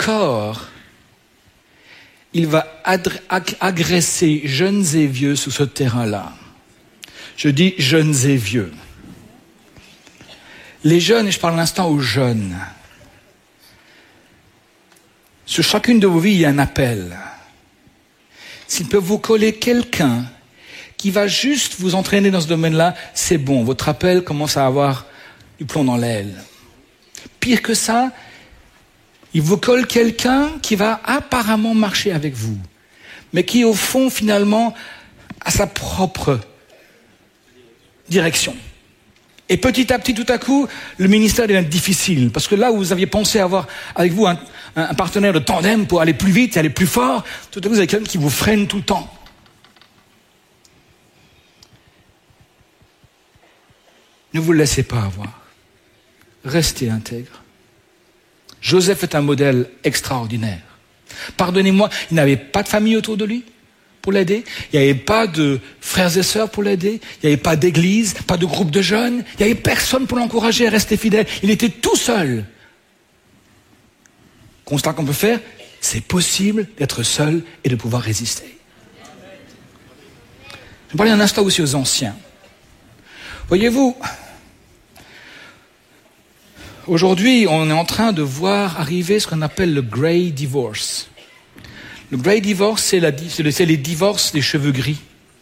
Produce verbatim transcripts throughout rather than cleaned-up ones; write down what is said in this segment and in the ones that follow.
corps, il va adr- ag- agresser jeunes et vieux sur ce terrain-là. Je dis jeunes et vieux. Les jeunes, et je parle un instant aux jeunes. Sur chacune de vos vies, il y a un appel. S'il peut vous coller quelqu'un qui va juste vous entraîner dans ce domaine-là, c'est bon. Votre appel commence à avoir du plomb dans l'aile. Pire que ça, il vous colle quelqu'un qui va apparemment marcher avec vous, mais qui au fond, finalement, a sa propre direction. Et petit à petit, tout à coup, le ministère devient difficile. Parce que là où vous aviez pensé avoir avec vous un, un, un partenaire de tandem pour aller plus vite et aller plus fort, tout à coup, vous avez quelqu'un qui vous freine tout le temps. Ne vous laissez pas avoir. Restez intègre. Joseph est un modèle extraordinaire. Pardonnez-moi, il n'avait pas de famille autour de lui pour l'aider. Il n'y avait pas de frères et sœurs pour l'aider. Il n'y avait pas d'église, pas de groupe de jeunes. Il n'y avait personne pour l'encourager à rester fidèle. Il était tout seul. Constat qu'on peut faire, c'est possible d'être seul et de pouvoir résister. Je vais parler un instant aussi aux anciens. Voyez-vous, aujourd'hui, on est en train de voir arriver ce qu'on appelle le Grey Divorce. Le Grey Divorce, c'est, la, c'est, le, c'est les divorces des cheveux gris.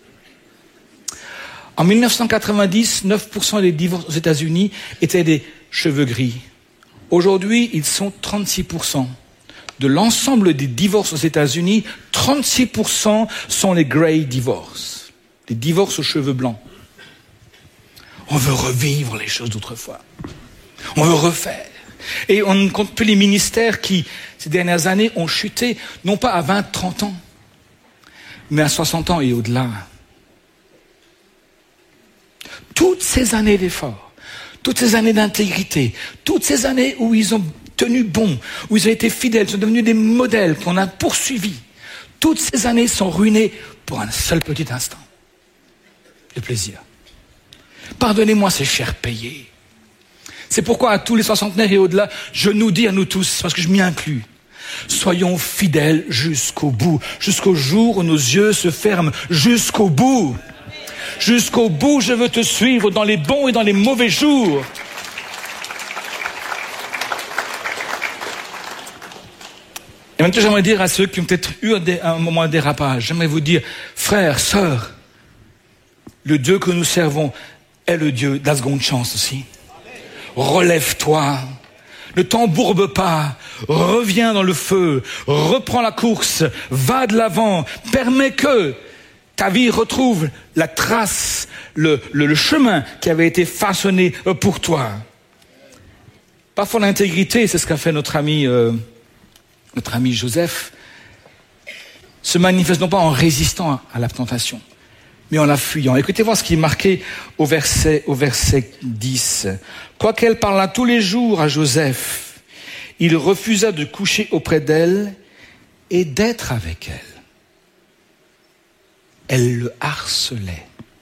En dix-neuf cent quatre-vingt-dix, neuf pour cent des divorces aux États-Unis étaient des cheveux gris. Aujourd'hui, ils sont trente-six pour cent. De l'ensemble des divorces aux États-Unis, trente-six pour cent sont les Grey Divorce, les divorces aux cheveux blancs. On veut revivre les choses d'autrefois. On veut refaire. Et on ne compte plus les ministères qui, ces dernières années, ont chuté, non pas à vingt, trente ans, mais à soixante ans et au-delà. Toutes ces années d'efforts, toutes ces années d'intégrité, toutes ces années où ils ont tenu bon, où ils ont été fidèles, sont devenus des modèles qu'on a poursuivis, toutes ces années sont ruinées pour un seul petit instant. Le plaisir. Pardonnez-moi, c'est cher payé. C'est pourquoi à tous les soixantenaires et au-delà, je nous dis à nous tous, parce que je m'y inclus, soyons fidèles jusqu'au bout, jusqu'au jour où nos yeux se ferment, jusqu'au bout. Jusqu'au bout, je veux te suivre dans les bons et dans les mauvais jours. Et maintenant, j'aimerais dire à ceux qui ont peut-être eu un moment de dérapage, j'aimerais vous dire, frères, sœurs, le Dieu que nous servons est le Dieu de la seconde chance aussi. Relève-toi, ne t'embourbe pas, reviens dans le feu, reprends la course, va de l'avant, permets que ta vie retrouve la trace, le, le, le chemin qui avait été façonné pour toi. Parfois l'intégrité, c'est ce qu'a fait notre ami, euh, notre ami Joseph, se manifeste non pas en résistant à la tentation, mais en la fuyant. Écoutez voir ce qui est marqué au verset, au verset dix. Quoiqu'elle parlât tous les jours à Joseph, il refusa de coucher auprès d'elle et d'être avec elle. Elle le harcelait.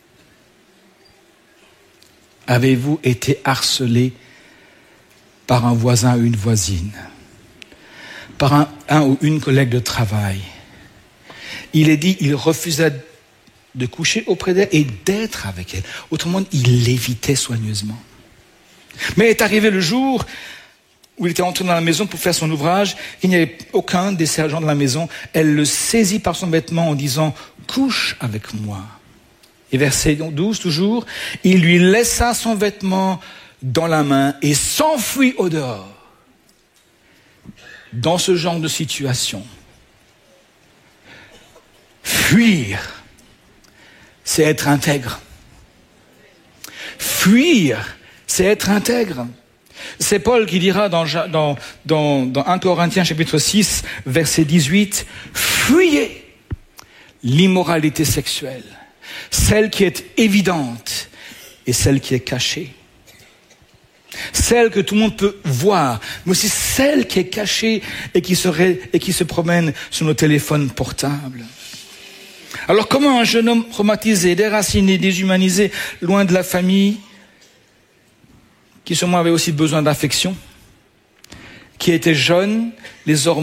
Avez-vous été harcelé par un voisin ou une voisine, par un, un ou une collègue de travail? Il est dit, il refusa de coucher auprès d'elle et d'être avec elle. Autrement dit, il l'évitait soigneusement. Mais est arrivé le jour où il était entré dans la maison pour faire son ouvrage, il n'y avait aucun des sergents de la maison. Elle le saisit par son vêtement en disant « Couche avec moi ». Et verset douze toujours, il lui laissa son vêtement dans la main et s'enfuit au dehors. Dans ce genre de situation, fuir, c'est être intègre. Fuir, c'est être intègre. C'est Paul qui dira dans, dans, dans, dans un Corinthiens chapitre six, verset dix-huit, « Fuyez l'immoralité sexuelle, celle qui est évidente et celle qui est cachée. Celle que tout le monde peut voir, mais aussi celle qui est cachée et qui, serait, et qui se promène sur nos téléphones portables. » Alors comment un jeune homme traumatisé, déraciné, déshumanisé, loin de la famille, qui sûrement avait aussi besoin d'affection, qui était jeune, les hormones